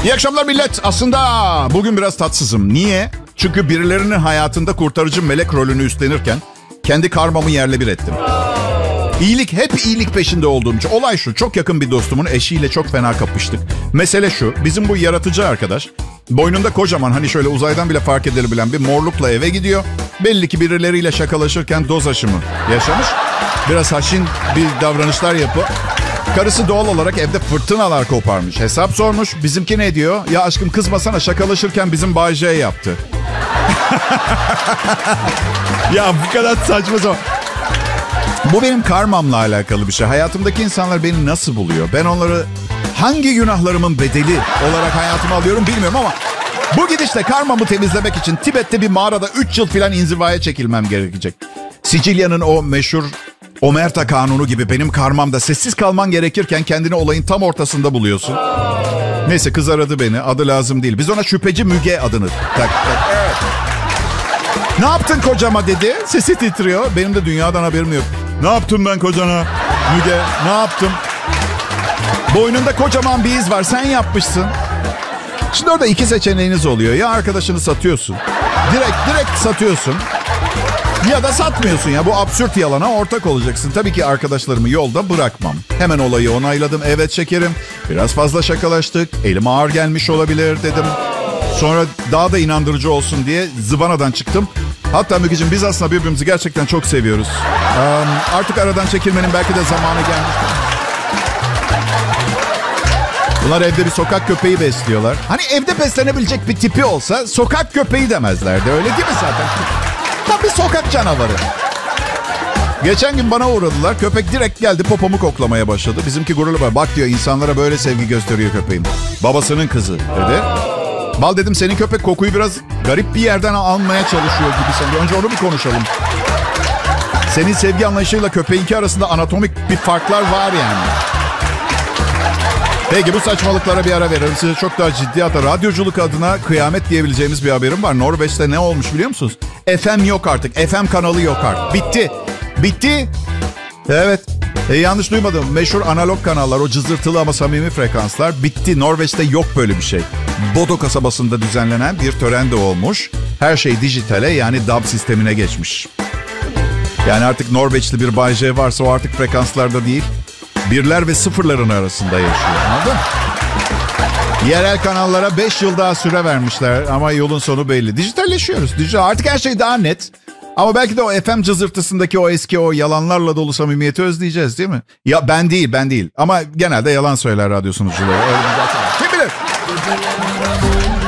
İyi akşamlar millet. Aslında bugün biraz tatsızım. Niye? Çünkü birilerinin hayatında kurtarıcı melek rolünü üstlenirken kendi karmamı yerle bir ettim. Hep iyilik peşinde olduğum için. Olay şu, çok yakın bir dostumun eşiyle çok fena kapıştık. Mesele şu, bizim bu yaratıcı arkadaş boynunda kocaman, hani şöyle uzaydan bile fark edilebilen bir morlukla eve gidiyor. Belli ki birileriyle şakalaşırken doz aşımı yaşamış. Biraz haşin bir davranışlar yapıp karısı doğal olarak evde fırtınalar koparmış. Hesap sormuş. Bizimki ne diyor? Ya aşkım kızmasana, şakalaşırken bizim Bay J yaptı. Ya bu kadar saçma sapan. Bu benim karmamla alakalı bir şey. Hayatımdaki insanlar beni nasıl buluyor? Ben onları hangi günahlarımın bedeli olarak hayatıma alıyorum bilmiyorum ama bu gidişle karmamı temizlemek için Tibet'te bir mağarada 3 yıl falan inzivaya çekilmem gerekecek. Sicilya'nın o meşhur Omerta kanunu gibi benim karmamda sessiz kalman gerekirken kendini olayın tam ortasında buluyorsun. Neyse, kız aradı beni. Adı lazım değil. Biz ona şüpheci Müge adını taktık. Evet. Ne yaptın kocama dedi. Sesi titriyor. Benim de dünyadan haberim yok. Ne yaptım ben kocana? Müge, ne yaptım? Boynunda kocaman bir iz var. Sen yapmışsın. Şimdi orada iki seçeneğiniz oluyor. Ya arkadaşını satıyorsun. Direkt satıyorsun. Ya da satmıyorsun ya. Bu absürt yalana ortak olacaksın. Tabii ki arkadaşlarımı yolda bırakmam. Hemen olayı onayladım. Evet şekerim. Biraz fazla şakalaştık. Elim ağır gelmiş olabilir dedim. Sonra daha da inandırıcı olsun diye zıvanadan çıktım. Hatta Mügeciğim, biz aslında birbirimizi gerçekten çok seviyoruz. Artık aradan çekilmenin belki de zamanı gelmiş. Bunlar evde bir sokak köpeği besliyorlar. Hani evde beslenebilecek bir tipi olsa sokak köpeği demezlerdi. Öyle değil mi zaten? Tam bir sokak canavarı. Geçen gün bana uğradılar. Köpek direkt geldi, popomu koklamaya başladı. Bizimki gururlu. Bak diyor, insanlara böyle sevgi gösteriyor köpeğim. Babasının kızı dedi. Bal dedim, senin köpek kokuyu biraz garip bir yerden almaya çalışıyor gibi sanki. Önce onu bir konuşalım. Senin sevgi anlayışıyla köpeğinki arasında anatomik bir farklar var yani. Peki bu saçmalıklara bir ara verelim. Size çok daha ciddi, hatta radyoculuk adına kıyamet diyebileceğimiz bir haberim var. Norveç'te ne olmuş biliyor musunuz? FM yok artık. FM kanalı yok artık. Bitti. Evet. Yanlış duymadım. Meşhur analog kanallar, o cızırtılı ama samimi frekanslar bitti. Norveç'te yok böyle bir şey. Bodo kasabasında düzenlenen bir tören de olmuş. Her şey dijitale, yani DAB sistemine geçmiş. Yani artık Norveçli bir Bay J varsa o artık frekanslarda değil, birler ve sıfırların arasında yaşıyor. Anladın? Yerel kanallara 5 yıl daha süre vermişler ama yolun sonu belli. Dijitalleşiyoruz. Artık her şey daha net. Ama belki de o FM cızırtısındaki o eski, o yalanlarla dolu samimiyeti özleyeceğiz değil mi? Ya ben değil. Ama genelde yalan söyler radyo sunucuları. Kim bilir?